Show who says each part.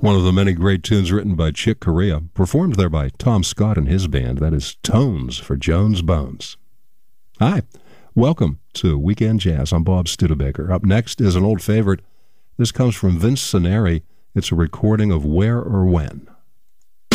Speaker 1: One of the many great tunes written by Chick Corea, performed there by Tom Scott and his band. That is Tones for Jones Bones. Hi, welcome to Weekend Jazz. I'm Bob Studebaker. Up next is an old favorite. This comes from Vince Soneri. It's a recording of Where or When.